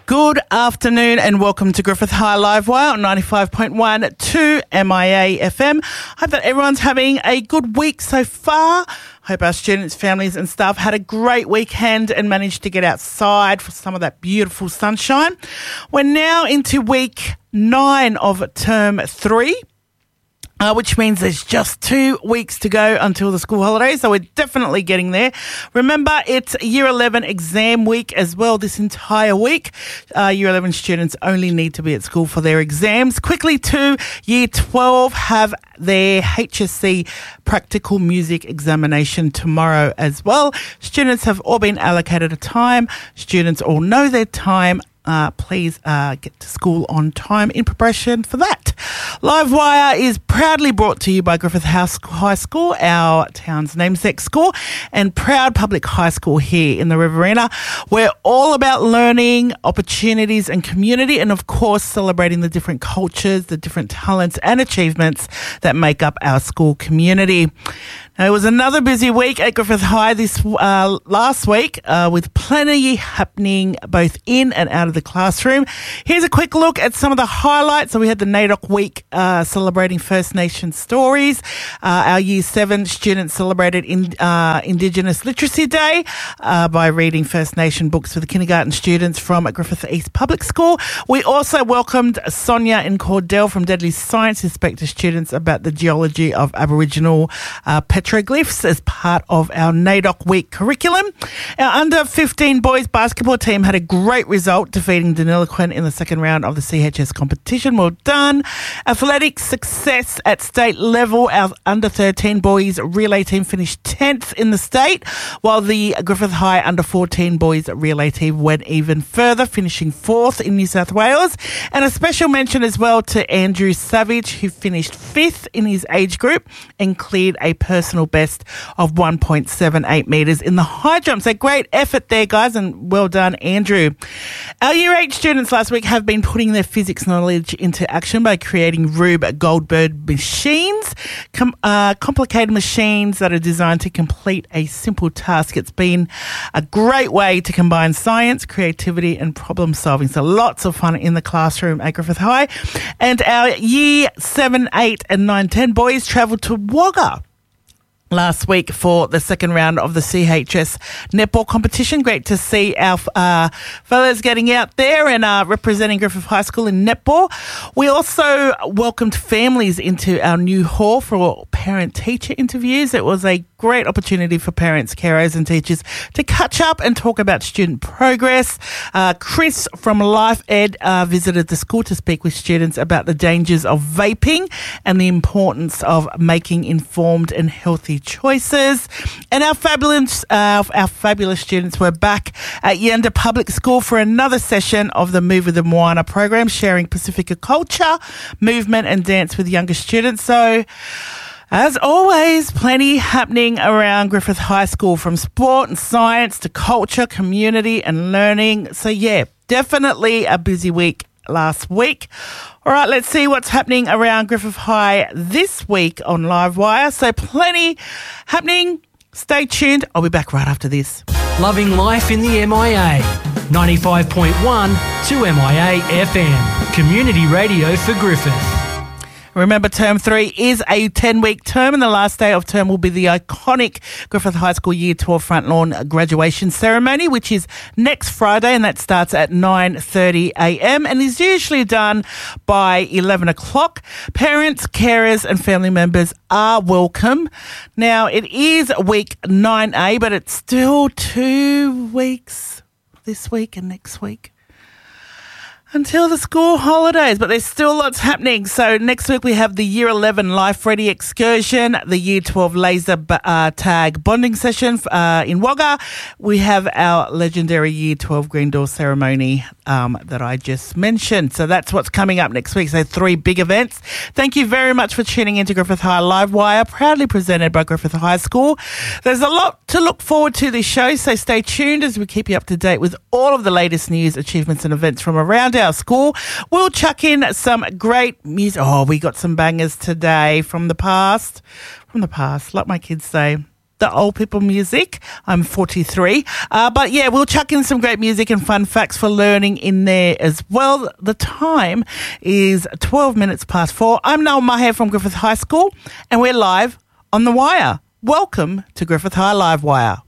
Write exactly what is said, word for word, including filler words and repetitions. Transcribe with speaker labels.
Speaker 1: Good afternoon and welcome to Griffith High Live Wire on ninety-five point one to M I A F M. Hope that everyone's having a good week so far. Hope our students, families and staff had a great weekend and managed to get outside for some of that beautiful sunshine. We're now into week nine of term three. Uh, which means there's just two weeks to go until the school holidays, so we're definitely getting there. Remember, it's Year eleven exam week as well this entire week. Uh, Year eleven students only need to be at school for their exams. Quickly to Year twelve have their H S C practical music examination tomorrow as well. Students have all been allocated a time. Students all know their time. Uh, please uh, get to school on time in preparation for that. Livewire is proudly brought to you by Griffith House High School, our town's namesake school, and proud public high school here in the Riverina. We're all about learning, opportunities and community, and of course celebrating the different cultures, the different talents and achievements that make up our school community. Now, it was another busy week at Griffith High this uh, last week uh, with plenty happening both in and out of the classroom. Here's a quick look at some of the highlights. So we had the NAIDOC week uh, celebrating First Nation stories. Uh, our Year seven students celebrated in, uh, Indigenous Literacy Day uh, by reading First Nation books for the kindergarten students from Griffith East Public School. We also welcomed Sonia and Cordell from Deadly Science who spoke to students about the geology of Aboriginal uh, petroglyphs as part of our NAIDOC week curriculum. Our under fifteen boys basketball team had a great result defeating Deniliquin in the second round of the C H S competition. Well done. Athletic success at state level. Our under thirteen boys relay team finished tenth in the state, while the Griffith High under fourteen boys relay team went even further, finishing fourth in New South Wales. And a special mention as well to Andrew Savage, who finished fifth in his age group and cleared a personal best of one point seven eight metres in the high jump. So great effort there, guys, and well done, Andrew. Our Year eight students last week have been putting their physics knowledge into action by creating Rube Goldberg machines, com- uh, complicated machines that are designed to complete a simple task. It's been a great way to combine science, creativity and problem solving. So lots of fun in the classroom at Griffith High. And our Year seven, eight and nine, ten boys travelled to Wagga last week for the second round of the C H S netball competition. Great to see our uh, fellas getting out there and uh, representing Griffith High School in netball. We also welcomed families into our new hall for parent-teacher interviews. It was a great opportunity for parents, carers and teachers to catch up and talk about student progress. Uh, Chris from Life Ed uh, visited the school to speak with students about the dangers of vaping and the importance of making informed and healthy choices. And our fabulous uh, our fabulous students were back at Yenda Public School for another session of the Move with the Moana program, sharing Pacifica culture, movement and dance with younger students. So as always, plenty happening around Griffith High School, from sport and science to culture, community and learning. So yeah, definitely a busy week last week. All right, let's see what's happening around Griffith High this week on Livewire. So plenty happening. Stay tuned. I'll be back right after this.
Speaker 2: Loving life in the M I A. ninety-five point one to M I A F M. Community radio for Griffith.
Speaker 1: Remember, term three is a ten-week term, and the last day of term will be the iconic Griffith High School Year twelve front lawn graduation ceremony, which is next Friday, and that starts at nine thirty a m and is usually done by eleven o'clock. Parents, carers and family members are welcome. Now, it is week nine A, but it's still two weeks this week and next week until the school holidays, but there's still lots happening. So next week we have the Year eleven Life Ready excursion, the Year twelve laser uh, tag bonding session uh, in Wagga. We have our legendary Year twelve green door ceremony um, that I just mentioned. So that's what's coming up next week. So three big events. Thank you very much for tuning into Griffith High Livewire, proudly presented by Griffith High School. There's a lot to look forward to this show, so stay tuned as we keep you up to date with all of the latest news, achievements and events from around our school. We'll chuck in some great music. Oh, we got some bangers today from the past. From the past, like my kids say. the old people music. I'm forty-three. Uh, but yeah, we'll chuck in some great music and fun facts for learning in there as well. The time is twelve minutes past four. I'm Noel Maher from Griffith High School, and we're live on The Wire. Welcome to Griffith High Live Wire.